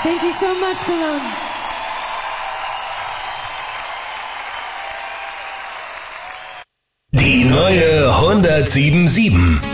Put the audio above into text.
Thank you so much, Cologne. Die neue 107.7